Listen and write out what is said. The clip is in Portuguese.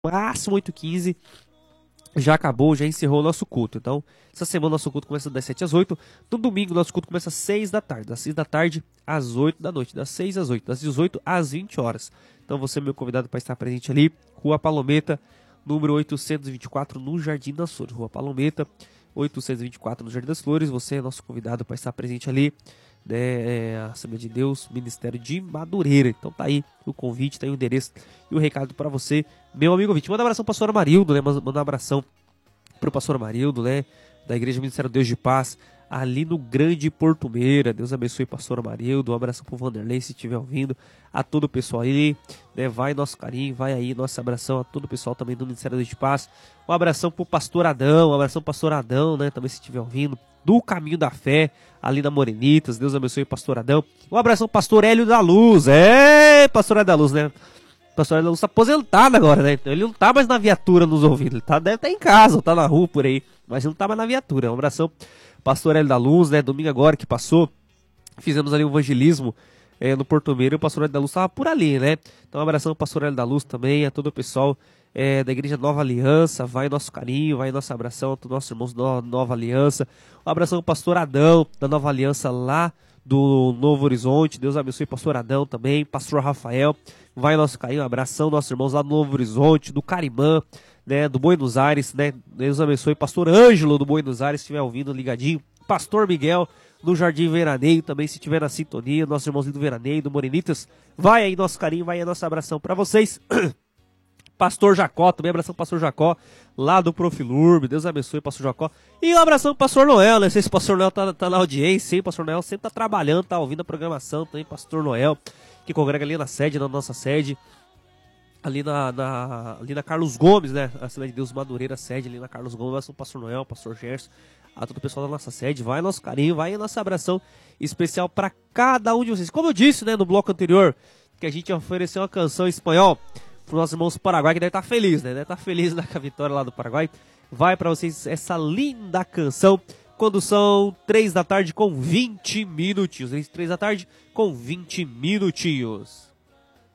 máximo 8h15, já acabou, já encerrou o nosso culto. Então, essa semana nosso culto começa das 7 às 8. No domingo, nosso culto começa às 6 da tarde. Das 6 da tarde às 8 da noite. Das 6 às 8. Das 18 às 20 horas. Então, você é meu convidado para estar presente ali. Rua Palometa, número 824, no Jardim das Flores. Rua Palometa, 824, no Jardim das Flores. Você é nosso convidado para estar presente ali. Assembleia de Deus, Ministério de Madureira. Então tá aí o convite, tá aí o endereço e o recado para você, meu amigo ouvinte. Manda um abração pro pastor Amarildo, né? Manda um abração pro pastor Amarildo, né? Da Igreja Ministério Deus de Paz, ali no Grande Porto Meira. Deus abençoe pastor Amarildo. Um abração pro Vanderlei, se estiver ouvindo. A todo o pessoal aí, né? Vai nosso carinho, vai aí nosso abração a todo o pessoal também do Ministério Deus de Paz. Um abração pro pastor Adão, um abração pro pastor Adão, né? Também se estiver ouvindo. Do Caminho da Fé, ali na Morenitas. Deus abençoe pastor Adão. Um abração pro pastor Hélio da Luz. Pastor Hélio da Luz, né? O pastor Hélio da Luz tá aposentado agora, né? Então ele não tá mais na viatura nos ouvindo. Ele deve estar em casa, ou tá na rua por aí. Mas ele não tá mais na viatura. Um abração pastor Hélio da Luz, né? Domingo agora que passou, fizemos ali um evangelismo no Porto Meira. E o pastor Hélio da Luz tava por ali, né? Então um abração pro pastor Hélio da Luz também, a todo o pessoal da Igreja Nova Aliança. Vai nosso carinho, vai nosso abração a todos os nossos irmãos da Nova Aliança. Um abração pro pastor Adão, da Nova Aliança lá do Novo Horizonte. Deus abençoe pastor Adão também, pastor Rafael. Vai nosso carinho, um abração nossos irmãos lá do Novo Horizonte, do Carimã, né, do Buenos Aires, né? Deus abençoe pastor Ângelo do Buenos Aires, se estiver ouvindo ligadinho. Pastor Miguel no Jardim Veraneio também, se estiver na sintonia. Nossos irmãos do Veraneio, do Morenitas. Vai aí nosso carinho, vai aí nosso abração para vocês. Pastor Jacó, também abração pro pastor Jacó, lá do Profilurb. Deus abençoe, pastor Jacó. E um abração pro pastor Noel, né? Não sei se o pastor Noel tá na audiência, hein? Pastor Noel sempre tá trabalhando, tá ouvindo a programação também. Pastor Noel, que congrega ali na sede, na nossa sede, ali na Carlos Gomes, né? A Assembleia de Deus Madureira, sede ali na Carlos Gomes. Abração pro pastor Noel, pastor Gerson, a todo o pessoal da nossa sede. Vai nosso carinho, vai a nossa abração especial para cada um de vocês. Como eu disse, né, no bloco anterior, que a gente ofereceu uma canção em espanhol para os nossos irmãos do Paraguai, que deve estar feliz, né? Deve estar feliz com a vitória lá do Paraguai. Vai para vocês essa linda canção, quando são 3 da tarde com 20 minutinhos. 3 da tarde com 20 minutinhos.